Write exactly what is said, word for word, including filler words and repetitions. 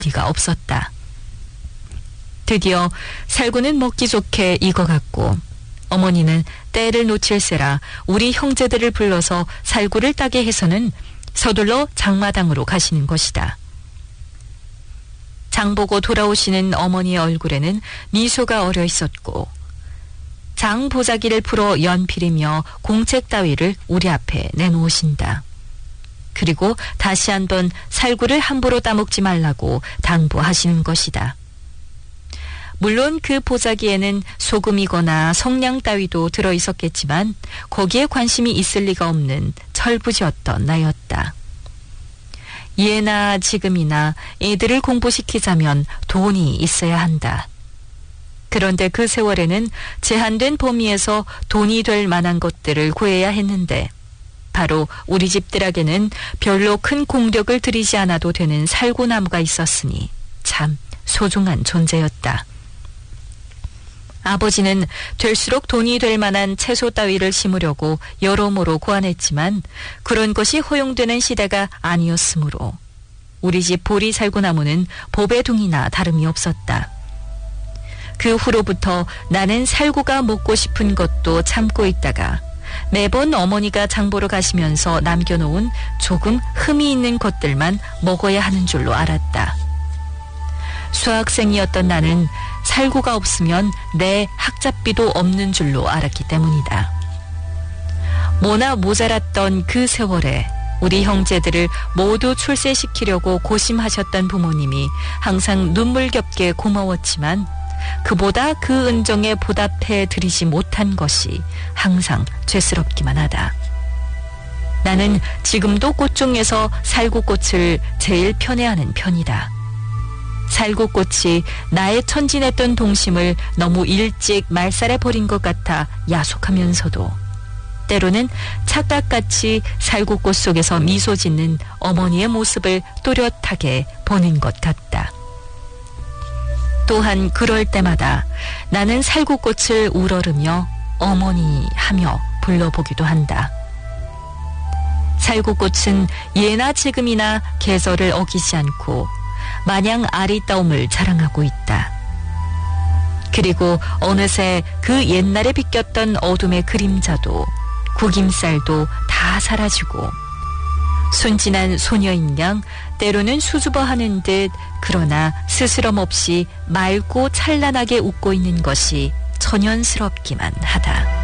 리가 없었다. 드디어 살구는 먹기 좋게 익어갔고 어머니는 때를 놓칠세라 우리 형제들을 불러서 살구를 따게 해서는 서둘러 장마당으로 가시는 것이다. 장보고 돌아오시는 어머니의 얼굴에는 미소가 어려 있었고 장 보자기를 풀어 연필이며 공책 따위를 우리 앞에 내놓으신다. 그리고 다시 한번 살구를 함부로 따먹지 말라고 당부하시는 것이다. 물론 그 보자기에는 소금이거나 성냥 따위도 들어있었겠지만 거기에 관심이 있을 리가 없는 철부지였던 나였다. 예나 지금이나 애들을 공부시키자면 돈이 있어야 한다. 그런데 그 세월에는 제한된 범위에서 돈이 될 만한 것들을 구해야 했는데 바로 우리 집들에게는 별로 큰 공력을 들이지 않아도 되는 살구나무가 있었으니 참 소중한 존재였다. 아버지는 될수록 돈이 될 만한 채소 따위를 심으려고 여러모로 고안했지만 그런 것이 허용되는 시대가 아니었으므로 우리 집 보리 살구나무는 보배둥이나 다름이 없었다. 그 후로부터 나는 살구가 먹고 싶은 것도 참고 있다가 매번 어머니가 장보러 가시면서 남겨놓은 조금 흠이 있는 것들만 먹어야 하는 줄로 알았다. 수학생이었던 나는 살구가 없으면 내 학잡비도 없는 줄로 알았기 때문이다. 뭐나 모자랐던 그 세월에 우리 형제들을 모두 출세시키려고 고심하셨던 부모님이 항상 눈물겹게 고마웠지만 그보다 그 은정에 보답해 드리지 못한 것이 항상 죄스럽기만 하다. 나는 지금도 꽃 중에서 살구꽃을 제일 편애하는 편이다. 살구꽃이 나의 천진했던 동심을 너무 일찍 말살해 버린 것 같아 야속하면서도 때로는 착각같이 살구꽃 속에서 미소 짓는 어머니의 모습을 또렷하게 보는 것 같다. 또한 그럴 때마다 나는 살구꽃을 우러르며 어머니 하며 불러보기도 한다. 살구꽃은 예나 지금이나 계절을 어기지 않고 마냥 아리따움을 자랑하고 있다. 그리고 어느새 그 옛날에 비꼈던 어둠의 그림자도 구김살도 다 사라지고 순진한 소녀인 양 때로는 수줍어하는 듯 그러나 스스럼 없이 맑고 찬란하게 웃고 있는 것이 천연스럽기만 하다.